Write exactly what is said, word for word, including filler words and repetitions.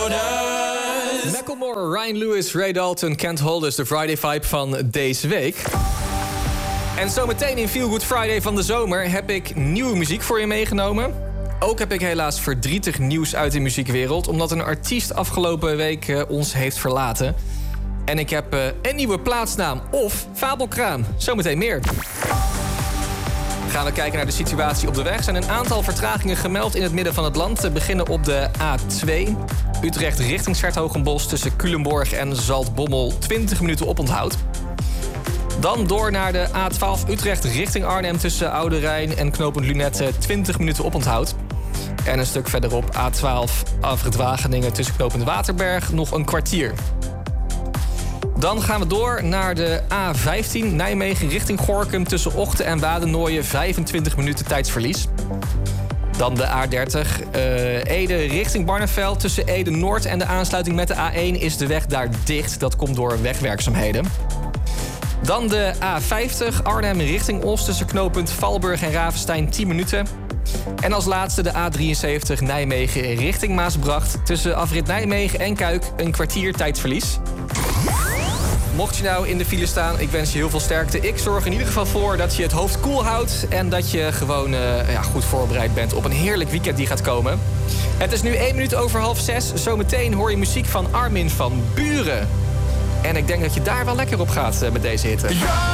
Macklemore, Ryan Lewis, Ray Dalton, Can't Hold Us, de Friday vibe van deze week. En zometeen in Feel Good Friday van de zomer heb ik nieuwe muziek voor je meegenomen. Ook heb ik helaas verdrietig nieuws uit de muziekwereld, omdat een artiest afgelopen week uh, ons heeft verlaten. En ik heb uh, een nieuwe plaatsnaam of fabelkraam. Zometeen meer. Gaan we kijken naar de situatie op de weg. Er zijn een aantal vertragingen gemeld in het midden van het land. Te beginnen op de A twee. Utrecht richting 's-Hertogenbosch tussen Culemborg en Zaltbommel. twintig minuten oponthoud. Dan door naar de A twaalf Utrecht richting Arnhem tussen Oude Rijn en knooppunt Lunette. twintig minuten oponthoud. En een stuk verderop A twaalf Afrit Wageningen tussen knooppunt Waterberg nog een kwartier. Dan gaan we door naar de A vijftien Nijmegen richting Gorinchem tussen Ochten en Wadenoijen. vijfentwintig minuten tijdsverlies. Dan de A dertig uh, Ede richting Barneveld. Tussen Ede Noord en de aansluiting met de A één is de weg daar dicht. Dat komt door wegwerkzaamheden. Dan de A vijftig Arnhem richting Os tussen knooppunt Valburg en Ravenstein tien minuten. En als laatste de A drieënzeventig Nijmegen richting Maasbracht. Tussen afrit Nijmegen en Kuik een kwartier tijdsverlies. Mocht je nou in de file staan, ik wens je heel veel sterkte. Ik zorg in ieder geval voor dat je het hoofd koel houdt en dat je gewoon uh, ja, goed voorbereid bent op een heerlijk weekend die gaat komen. Het is nu één minuut over half zes. Zometeen hoor je muziek van Armin van Buuren. En ik denk dat je daar wel lekker op gaat uh, met deze hitte. Ja!